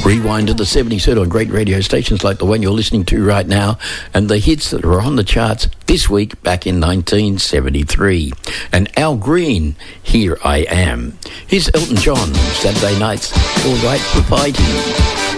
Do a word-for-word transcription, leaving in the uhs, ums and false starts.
Rewind to the seventies, heard on great radio stations like the one you're listening to right now, and the hits that are on the charts this week back in nineteen seventy-three. And Al Green, Here I Am. Here's Elton John, Saturday Nights, All Right for Fighting.